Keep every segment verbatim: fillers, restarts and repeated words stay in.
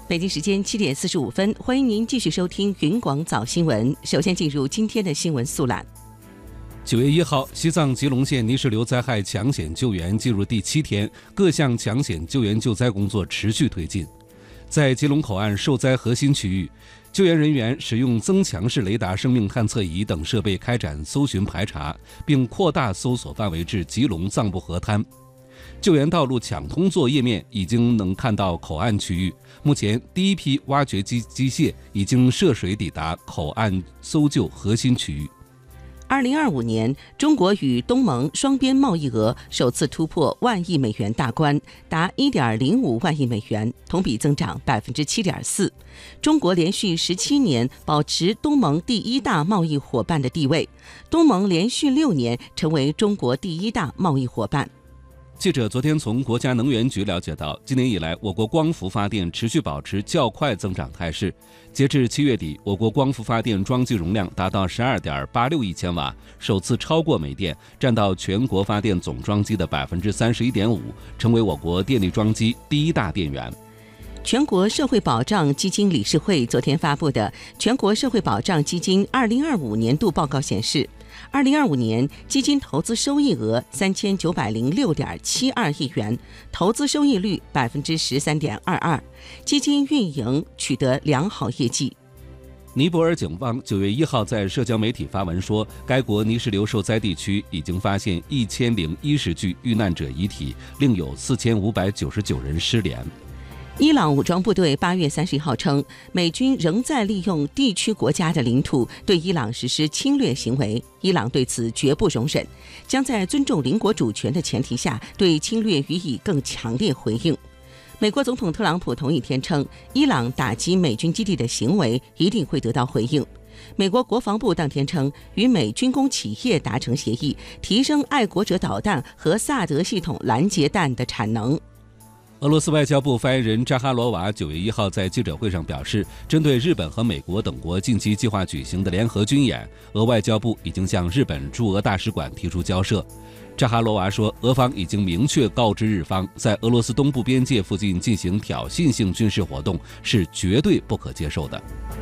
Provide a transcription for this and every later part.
北京时间七点四十五分，欢迎您继续收听云广早新闻。首先进入今天的新闻速览。 九月一号，西藏吉隆县泥石流灾害抢险救援进入第七天，各项抢险救援救灾工作持续推进。在吉隆口岸受灾核心区域，救援人员使用增强式雷达生命探测仪等设备开展搜寻排查，并扩大搜索范围至吉隆藏布河滩。救援道路抢通作页面已经能看到口岸区域，目前第一批挖掘机机械已经涉水抵达口岸搜救核心区域。 二零二五年，中国与东盟双边贸易额首次突破万亿美元大关，达一点零五万亿美元，同比增长百分之七点四。中国连续十七年保持东盟第一大贸易伙伴的地位，东盟连续六年成为中国第一大贸易伙伴。 记者昨天从国家能源局了解到，今年以来，我国光伏发电持续保持较快增长态势。截至七月底，我国光伏发电装机容量达到十二点八六亿千瓦，首次超过煤电，占到全国发电总装机的百分之三十一点五，成为我国电力装机第一大电源。 全国社会保障基金理事会昨天发布的全国社会保障基金二零二五年度报告显示，二零二五年基金投资收益额三千九百零六点七二亿元，投资收益率百分之十三点二二，基金运营取得良好业绩。 尼泊尔警方九月一号在社交媒体发文说，该国泥石流受灾地区已经发现一千零一十具遇难者遗体，另有四千五百九十九人失联。 伊朗武装部队八月三十一号称，美军仍在利用地区国家的领土对伊朗实施侵略行为，伊朗对此绝不容忍，将在尊重邻国主权的前提下对侵略予以更强烈回应。美国总统特朗普同一天称，伊朗打击美军基地的行为一定会得到回应。美国国防部当天称，与美军工企业达成协议，提升爱国者导弹和萨德系统拦截弹的产能。 俄罗斯外交部发言人扎哈罗娃九月一号在记者会上表示，针对日本和美国等国近期计划举行的联合军演，俄外交部已经向日本驻俄大使馆提出交涉。扎哈罗娃说，俄方已经明确告知日方，在俄罗斯东部边界附近进行挑衅性军事活动是绝对不可接受的。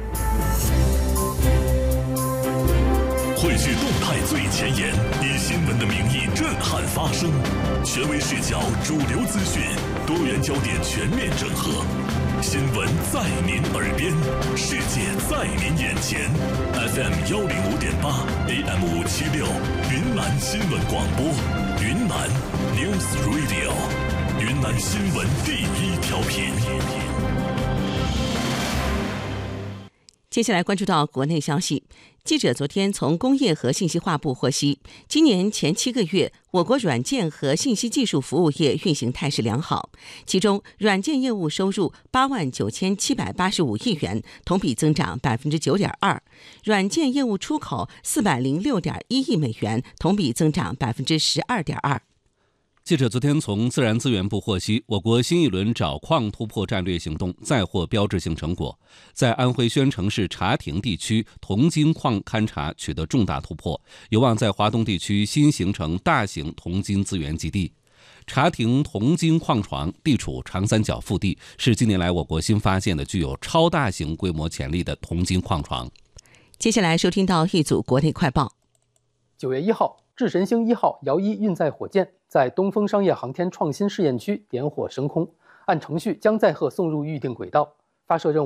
汇聚动态最前沿，以新闻的名义震撼发声，权威视角，主流资讯，多元焦点全面整合。新闻在您耳边，世界在您眼前。F M 幺零五点八 ，A M 五七六，云南新闻广播，云南 News Radio， 云南新闻第一调频。 接下来关注到国内消息。记者昨天从工业和信息化部获悉，今年前七个月，我国软件和信息技术服务业运行态势良好，其中软件业务收入八万九千七百八十五亿元，同比增长百分之九点二；软件业务出口四百零六点一亿美元，同比增长百分之十二点二。 记者昨天从自然资源部获悉，我国新一轮找矿突破战略行动再获标志性成果，在安徽宣城市茶亭地区铜金矿勘察取得重大突破，有望在华东地区新形成大型铜金资源基地。茶亭铜金矿床地处长三角腹地，是近年来我国新发现的具有超大型规模潜力的铜金矿床。 接下来收听到一组国内快报。 九月一号，智神星一号遥一运载火箭在东风商业航天创新试验区点火升空，按程序将载荷送入预定轨道，发射任务